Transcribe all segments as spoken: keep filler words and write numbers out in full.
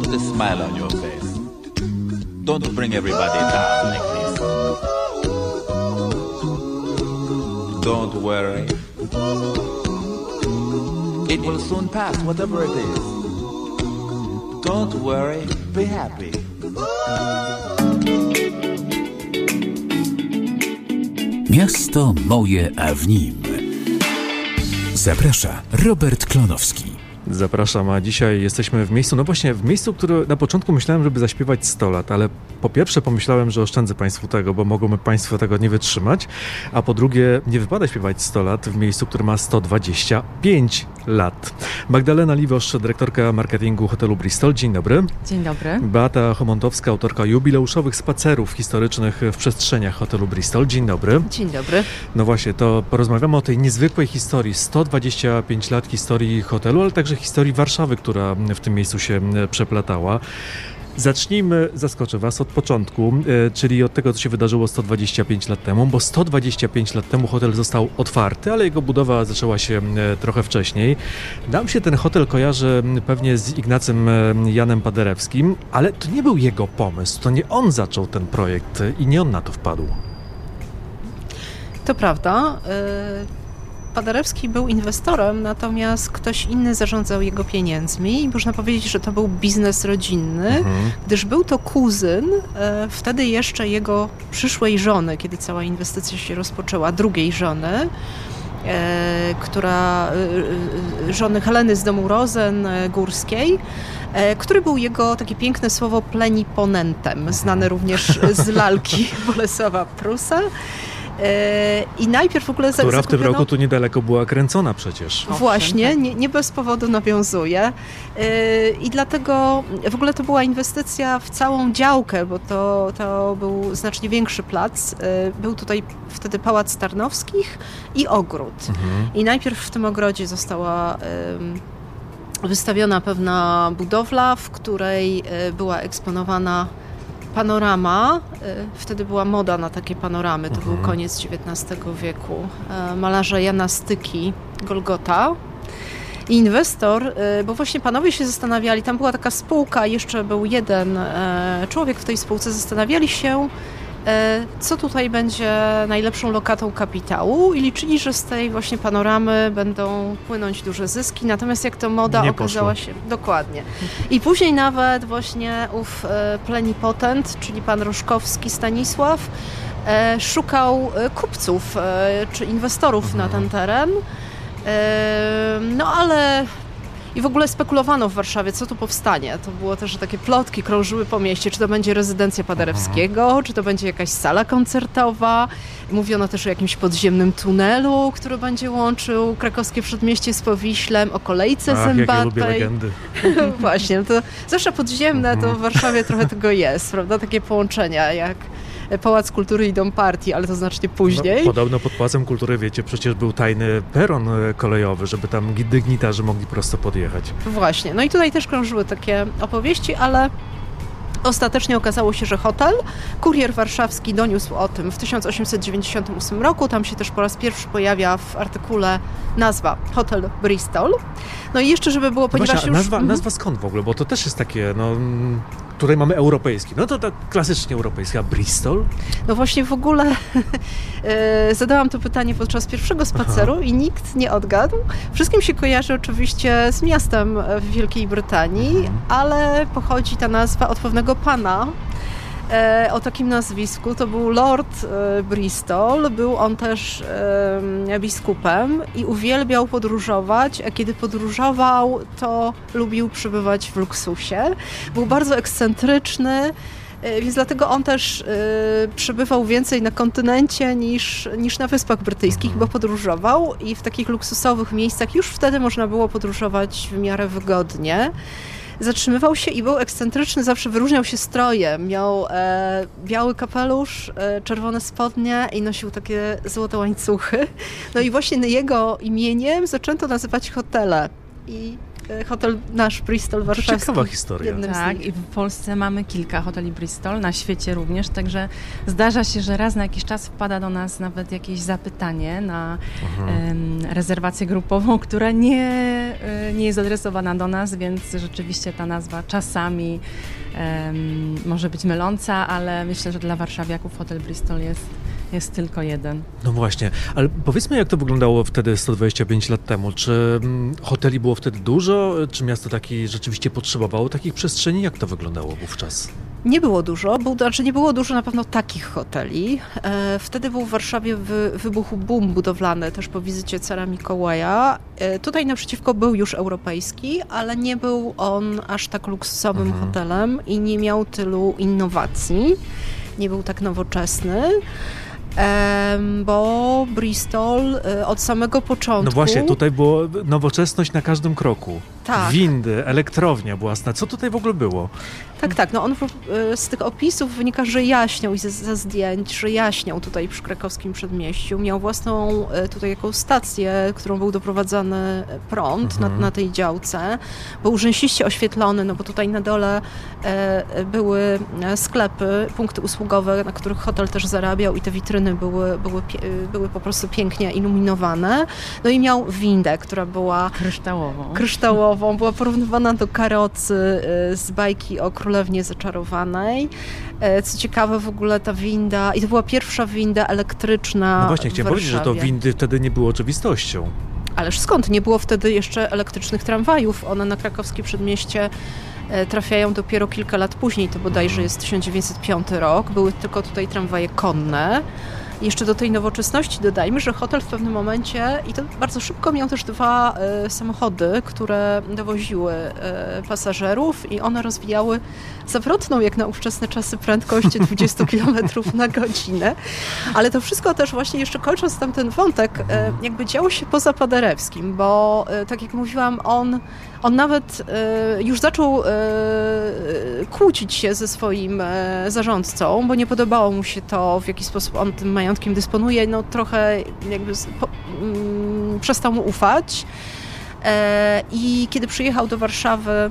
Put a smile on your face. Don't bring everybody down like this. Don't worry. It will soon pass, whatever it is. Don't worry, be happy. Miasto moje, a w nim. Zaprasza Robert Klonowski. Zapraszam, a dzisiaj jesteśmy w miejscu, no właśnie w miejscu, które na początku myślałem, żeby zaśpiewać sto lat, ale po pierwsze pomyślałem, że oszczędzę Państwu tego, bo mogą Państwo tego nie wytrzymać, a po drugie nie wypada śpiewać sto lat w miejscu, które ma sto dwadzieścia pięć lat. Magdalena Liwosz, dyrektorka marketingu hotelu Bristol. Dzień dobry. Dzień dobry. Beata Chomontowska, autorka jubileuszowych spacerów historycznych w przestrzeniach hotelu Bristol. Dzień dobry. Dzień dobry. No właśnie, to porozmawiamy o tej niezwykłej historii, sto dwadzieścia pięć lat historii hotelu, ale także historii Warszawy, która w tym miejscu się przeplatała. Zacznijmy, zaskoczę Was, od początku, czyli od tego, co się wydarzyło sto dwadzieścia pięć lat temu, bo sto dwadzieścia pięć lat temu hotel został otwarty, ale jego budowa zaczęła się trochę wcześniej. Nam się ten hotel kojarzy pewnie z Ignacym Janem Paderewskim, ale to nie był jego pomysł, to nie on zaczął ten projekt i nie on na to wpadł. To prawda. Paderewski był inwestorem, natomiast ktoś inny zarządzał jego pieniędzmi i można powiedzieć, że to był biznes rodzinny, mhm. gdyż był to kuzyn e, wtedy jeszcze jego przyszłej żony, kiedy cała inwestycja się rozpoczęła, drugiej żony, e, która e, żony Heleny z domu Rozen e, Górskiej, e, który był jego, takie piękne słowo, pleniponentem, znany również z lalki Bolesława Prusa. I najpierw w ogóle Która zakupiono... w tym roku tu niedaleko była kręcona przecież. Właśnie, nie, nie bez powodu nawiązuje. I dlatego w ogóle to była inwestycja w całą działkę, bo to, to był znacznie większy plac. Był tutaj wtedy Pałac Tarnowskich i ogród. Mhm. I najpierw w tym ogrodzie została wystawiona pewna budowla, w której była eksponowana panorama. Wtedy była moda na takie panoramy. To mhm. był koniec dziewiętnastego wieku. Malarza Jana Styki, Golgota. I inwestor, bo właśnie panowie się zastanawiali, tam była taka spółka, jeszcze był jeden człowiek w tej spółce, zastanawiali się, co tutaj będzie najlepszą lokatą kapitału i liczyli, że z tej właśnie panoramy będą płynąć duże zyski, natomiast jak to moda nie okazała poszło. się... Dokładnie. I później nawet właśnie ów plenipotent, czyli pan Roszkowski Stanisław, szukał kupców czy inwestorów mhm. na ten teren. No ale... I w ogóle spekulowano w Warszawie, co tu powstanie. To było też, że takie plotki krążyły po mieście, czy to będzie rezydencja Paderewskiego, Aha. czy to będzie jakaś sala koncertowa. Mówiono też o jakimś podziemnym tunelu, który będzie łączył krakowskie przedmieście z Powiślem, o kolejce Ach, zębatej. jak ja lubię legendy. Właśnie, to zawsze podziemne, to w Warszawie trochę tego jest, prawda? Takie połączenia jak Pałac Kultury i Dom Partii, ale to znacznie później. No, podobno pod Pałacem Kultury, wiecie, przecież był tajny peron kolejowy, żeby tam dygnitarze mogli prosto podjechać. Właśnie, no i tutaj też krążyły takie opowieści, ale ostatecznie okazało się, że hotel, Kurier Warszawski doniósł o tym w tysiąc osiemset dziewięćdziesiątym ósmym roku. Tam się też po raz pierwszy pojawia w artykule nazwa Hotel Bristol. No i jeszcze, żeby było, ponieważ Właśnie, już... Nazwa, nazwa skąd w ogóle? Bo to też jest takie, no... Tutaj mamy europejski. No to tak klasycznie europejski. A Bristol? No właśnie w ogóle zadałam to pytanie podczas pierwszego spaceru Aha. i nikt nie odgadł. Wszystkim się kojarzy oczywiście z miastem w Wielkiej Brytanii, mhm. ale pochodzi ta nazwa od pewnego pana e, o takim nazwisku. To był Lord e, Bristol. Był on też e, biskupem i uwielbiał podróżować, a kiedy podróżował, to lubił przebywać w luksusie. Był bardzo ekscentryczny, więc dlatego on też y, przebywał więcej na kontynencie niż, niż na Wyspach Brytyjskich, mhm. bo podróżował i w takich luksusowych miejscach już wtedy można było podróżować w miarę wygodnie. Zatrzymywał się i był ekscentryczny, zawsze wyróżniał się strojem. Miał e, biały kapelusz, e, czerwone spodnie i nosił takie złote łańcuchy. No i właśnie jego imieniem zaczęto nazywać hotele. I hotel nasz Bristol warszawski. Ciekawa historia. Tak, i w Polsce mamy kilka hoteli Bristol, na świecie również, także zdarza się, że raz na jakiś czas wpada do nas nawet jakieś zapytanie na um, rezerwację grupową, która nie, nie jest adresowana do nas, więc rzeczywiście ta nazwa czasami um, może być myląca, ale myślę, że dla warszawiaków hotel Bristol jest Jest tylko jeden. No właśnie, ale powiedzmy, jak to wyglądało wtedy sto dwadzieścia pięć lat temu. Czy hoteli było wtedy dużo? Czy miasto takie rzeczywiście potrzebowało takich przestrzeni? Jak to wyglądało wówczas? Nie było dużo, był, znaczy nie było dużo na pewno takich hoteli. E, wtedy był w Warszawie wy, wybuchł boom budowlany, też po wizycie cara Mikołaja. E, tutaj naprzeciwko był już europejski, ale nie był on aż tak luksusowym mhm. hotelem i nie miał tylu innowacji. Nie był tak nowoczesny. Bo Bristol od samego początku... No właśnie, tutaj było nowoczesność na każdym kroku. Tak. Windy, elektrownia była. Co tutaj w ogóle było? Tak, tak. No on z tych opisów wynika, że jaśniał i ze, ze zdjęć, że jaśniał tutaj przy krakowskim przedmieściu. Miał własną tutaj jakąś stację, którą był doprowadzany prąd mhm. na, na tej działce. Był rzęsiście oświetlony, no bo tutaj na dole e, były sklepy, punkty usługowe, na których hotel też zarabiał i te witryny były, były, były po prostu pięknie iluminowane. No i miał windę, która była kryształową. kryształową. Była porównywana do karocy z bajki o Królewnie Zaczarowanej. Co ciekawe, w ogóle ta winda, i to była pierwsza winda elektryczna. No właśnie, chciałem powiedzieć, że to windy wtedy nie były oczywistością. Ależ skąd? Nie było wtedy jeszcze elektrycznych tramwajów. One na krakowskie przedmieście trafiają dopiero kilka lat później, to bodajże jest tysiąc dziewięćset piąty rok. Były tylko tutaj tramwaje konne. Jeszcze do tej nowoczesności dodajmy, że hotel w pewnym momencie, i to bardzo szybko, miał też dwa e, samochody, które dowoziły e, pasażerów i one rozwijały zawrotną, jak na ówczesne czasy, prędkość dwadzieścia kilometrów na godzinę. Ale to wszystko też właśnie, jeszcze kończąc tamten wątek, e, jakby działo się poza Paderewskim, bo e, tak jak mówiłam, on, on nawet e, już zaczął e, kłócić się ze swoim e, zarządcą, bo nie podobało mu się to, w jaki sposób on tym majątkiem dysponuje, no trochę jakby po, mm, przestał mu ufać. E, I kiedy przyjechał do Warszawy e,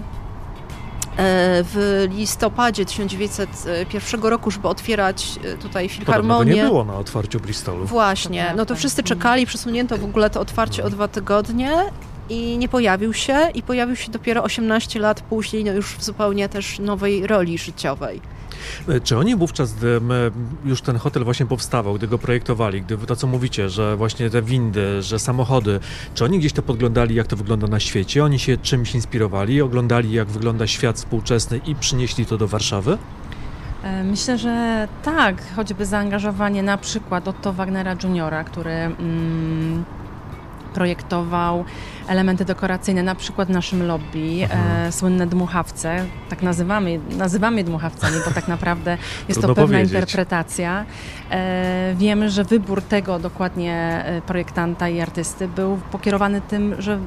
w listopadzie tysiąc dziewięćset pierwszego roku, żeby otwierać tutaj filharmonię. Podobno nie było na otwarciu Bristolu. Właśnie, no to wszyscy czekali, przesunięto w ogóle to otwarcie o dwa tygodnie. I nie pojawił się i pojawił się dopiero osiemnaście lat później, no już w zupełnie też nowej roli życiowej. Czy oni wówczas, gdy już ten hotel właśnie powstawał, gdy go projektowali, gdy to, co mówicie, że właśnie te windy, że samochody, czy oni gdzieś to podglądali, jak to wygląda na świecie? Oni się czymś inspirowali, oglądali, jak wygląda świat współczesny i przynieśli to do Warszawy? Myślę, że tak, choćby zaangażowanie na przykład Otto Wagnera juniora, który mm, projektował elementy dekoracyjne, na przykład w naszym lobby, e, słynne dmuchawce, tak nazywamy, nazywamy dmuchawcami, bo tak naprawdę jest Trudno to pewna powiedzieć. interpretacja. E, wiemy, że wybór tego dokładnie projektanta i artysty był pokierowany tym, że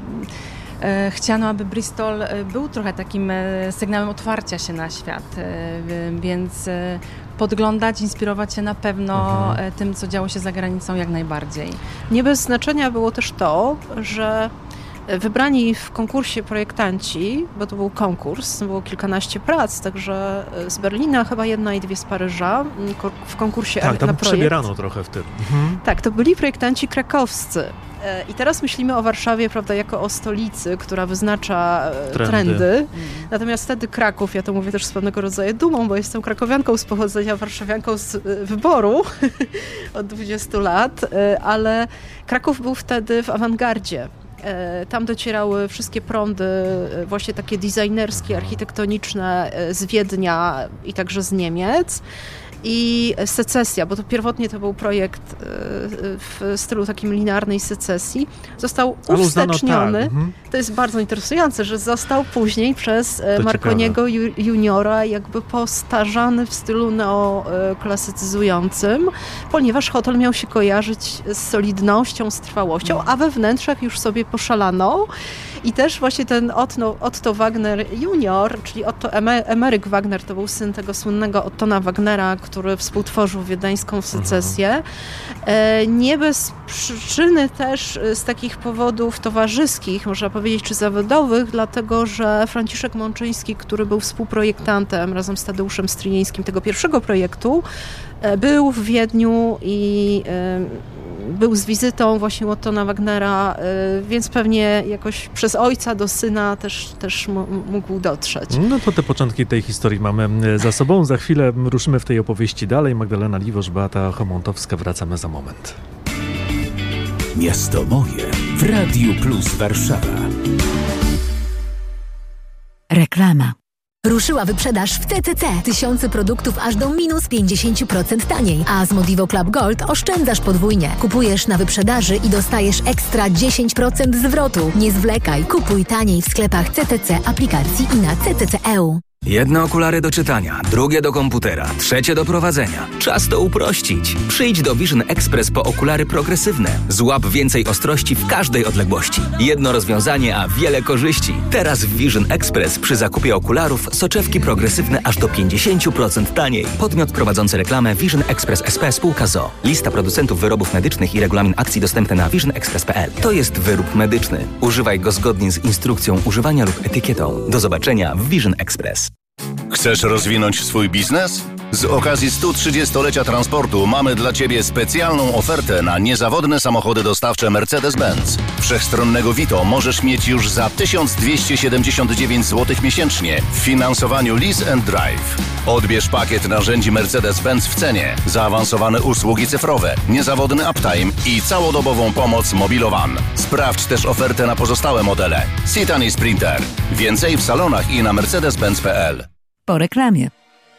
e, chciano, aby Bristol był trochę takim sygnałem otwarcia się na świat, e, więc e, podglądać, inspirować się na pewno mhm. tym, co działo się za granicą, jak najbardziej. Nie bez znaczenia było też to, że wybrani w konkursie projektanci, bo to był konkurs, było kilkanaście prac, także z Berlina chyba jedna i dwie z Paryża w konkursie tak, na tam projekt. przebierano trochę w tym. Mhm. Tak, to byli projektanci krakowscy. I teraz myślimy o Warszawie, prawda, jako o stolicy, która wyznacza trendy. trendy. Mm. Natomiast wtedy Kraków, ja to mówię też z pewnego rodzaju dumą, bo jestem krakowianką z pochodzenia, warszawianką z wyboru od dwudziestu lat, ale Kraków był wtedy w awangardzie. Tam docierały wszystkie prądy właśnie takie designerskie, architektoniczne z Wiednia i także z Niemiec. I secesja, bo to pierwotnie to był projekt w stylu takim linearnej secesji, został uwsteczniony. Tak. Mhm. To jest bardzo interesujące, że został później przez to Marconiego ciekawe. juniora jakby postarzany w stylu neoklasycyzującym, ponieważ hotel miał się kojarzyć z solidnością, z trwałością, a we wnętrzach już sobie poszalano I też właśnie ten Otto, Otto Wagner junior, czyli Otto Emeryk Wagner, to był syn tego słynnego Ottona Wagnera, który współtworzył wiedeńską secesję. Nie bez przyczyny też z takich powodów towarzyskich, można powiedzieć, czy zawodowych, dlatego że Franciszek Mączyński, który był współprojektantem razem z Tadeuszem Stryjeńskim tego pierwszego projektu, był w Wiedniu i był z wizytą właśnie Ottona Wagnera, więc pewnie jakoś przez ojca do syna też, też mógł dotrzeć. No to te początki tej historii mamy za sobą. Za chwilę ruszymy w tej opowieści dalej. Magdalena Liwosz, Beata Chomontowska. Wracamy za moment. Miasto moje w Radiu Plus Warszawa. Reklama. Ruszyła wyprzedaż w T C C. Tysiące produktów aż do minus pięćdziesiąt procent taniej. A z Modivo Club Gold oszczędzasz podwójnie. Kupujesz na wyprzedaży i dostajesz ekstra dziesięć procent zwrotu. Nie zwlekaj. Kupuj taniej w sklepach C T C, aplikacji i na C T C kropka E U. Jedne okulary do czytania, drugie do komputera, trzecie do prowadzenia. Czas to uprościć. Przyjdź do Vision Express po okulary progresywne. Złap więcej ostrości w każdej odległości. Jedno rozwiązanie, a wiele korzyści. Teraz w Vision Express przy zakupie okularów soczewki progresywne aż do pięćdziesiąt procent taniej. Podmiot prowadzący reklamę Vision Express S P spółka z o o. Lista producentów wyrobów medycznych i regulamin akcji dostępny na vision express kropka p l. To jest wyrób medyczny. Używaj go zgodnie z instrukcją używania lub etykietą. Do zobaczenia w Vision Express. Chcesz rozwinąć swój biznes? Z okazji stu trzydziestolecia transportu mamy dla Ciebie specjalną ofertę na niezawodne samochody dostawcze Mercedes-Benz. Wszechstronnego Vito możesz mieć już za tysiąc dwieście siedemdziesiąt dziewięć złotych miesięcznie w finansowaniu Lease and Drive. Odbierz pakiet narzędzi Mercedes-Benz w cenie, zaawansowane usługi cyfrowe, niezawodny uptime i całodobową pomoc Mobilowan. Sprawdź też ofertę na pozostałe modele. Citan i Sprinter. Więcej w salonach i na mercedes benz kropka p l. Po reklamie.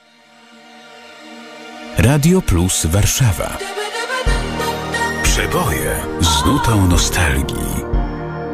Radio Plus Warszawa. Przeboje z nutą nostalgii.